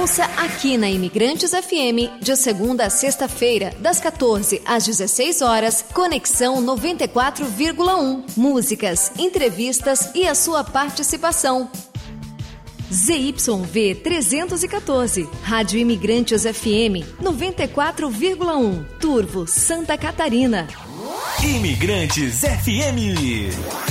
Ouça aqui na Imigrantes FM, de segunda a sexta-feira, das 14 às 16 horas, Conexão 94,1. Músicas, entrevistas e a sua participação. ZYV 314, Rádio Imigrantes FM 94,1, Turvo, Santa Catarina. Imigrantes FM.